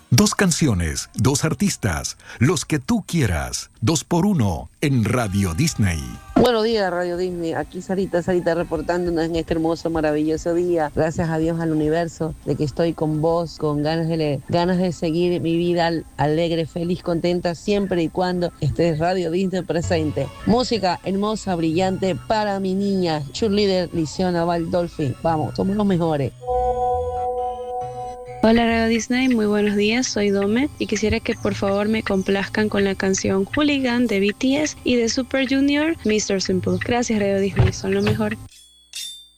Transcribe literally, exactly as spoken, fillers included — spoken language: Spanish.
Dos canciones, dos artistas, los que tú quieras. Dos por uno en Radio Disney. Buenos días, Radio Disney. Aquí Sarita, Sarita reportándonos en este hermoso, maravilloso día. Gracias a Dios, al universo, de que estoy con vos, con ganas de, ganas de seguir mi vida alegre, feliz, contenta, siempre y cuando esté Radio Disney presente. Música hermosa, brillante para mi niña, cheerleader Lisiona Valdolfi. Vamos, somos los mejores. Hola Radio Disney, muy buenos días, soy Dome y quisiera que por favor me complazcan con la canción Hooligan de B T S y de Super Junior, mister Simple. Gracias Radio Disney, son lo mejor.